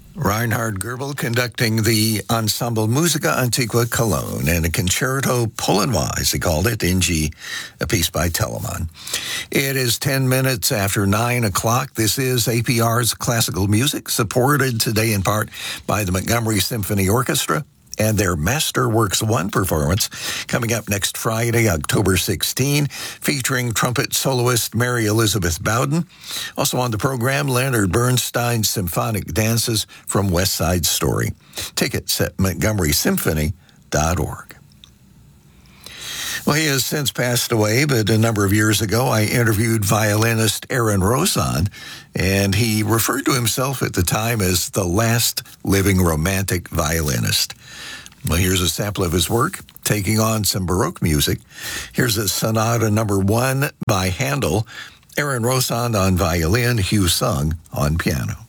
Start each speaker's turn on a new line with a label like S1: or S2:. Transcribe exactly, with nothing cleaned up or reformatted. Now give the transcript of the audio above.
S1: Reinhard Goebel conducting the Ensemble Musica Antiqua Cologne and a concerto Polonoise, they called it, in G, a piece by Telemann. It is ten minutes after nine o'clock. This is A P R's Classical Music, supported today in part by the Montgomery Symphony Orchestra and their Masterworks one performance coming up next Friday, October sixteenth, featuring trumpet soloist Mary Elizabeth Bowden. Also on the program, Leonard Bernstein's Symphonic Dances from West Side Story. Tickets at montgomery symphony dot org. Well, he has since passed away, but a number of years ago, I interviewed violinist Aaron Rosan, and he referred to himself at the time as the last living romantic violinist. Well, here's a sample of his work, taking on some Baroque music. Here's a Sonata Number One by Handel, Aaron Rosan on violin, Hugh Sung on piano.